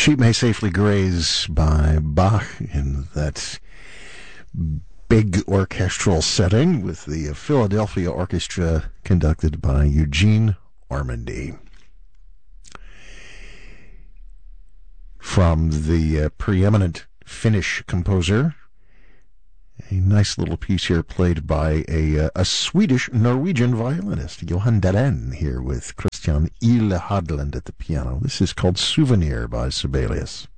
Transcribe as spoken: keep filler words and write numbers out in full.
Sheep May Safely Graze by Bach in that big orchestral setting with the Philadelphia Orchestra conducted by Eugene Ormandy. From the uh, preeminent Finnish composer, a nice little piece here played by a, uh, a Swedish-Norwegian violinist, Johan Dahlén, here with Christian Ile Hadland at the piano. This is called Souvenir by Sibelius.